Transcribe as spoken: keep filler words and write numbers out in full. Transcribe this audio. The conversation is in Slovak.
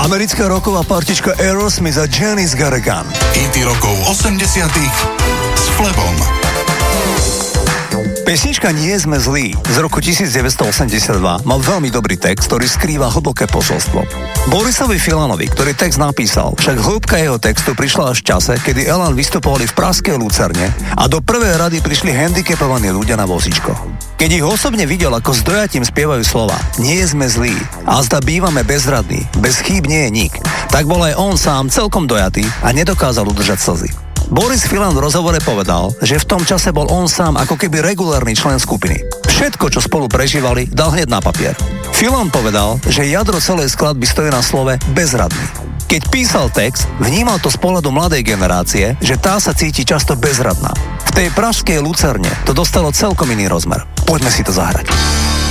Americká roková partička Aerosmith a Janice Garrigan. Hity rokov osemdesiatych s Flebom. Pesnička Nie sme zlí z roku devätnásťstoosemdesiatdva mal veľmi dobrý text, ktorý skrýva hlboké posolstvo. Borisovi Filanovi, ktorý text napísal, však hĺbka jeho textu prišla až v čase, kedy Elan vystupovali v pražskej Lucerne a do prvej rady prišli handicapovaní ľudia na vozíčkoch. Keď ich osobne videl, ako s dojatím spievajú slova Nie sme zlí a zda bývame bezradní, bez chýb nie je nik, tak bol aj on sám celkom dojatý a nedokázal udržať slzy. Boris Filan v rozhovore povedal, že v tom čase bol on sám ako keby regulárny člen skupiny. Všetko, čo spolu prežívali, dal hneď na papier. Filan povedal, že jadro celej skladby stojí na slove bezradný. Keď písal text, vnímal to z pohľadu mladej generácie, že tá sa cíti často bezradná. V tej pražskej Lucerne to dostalo celkom iný rozmer. Poďme si to zahrať.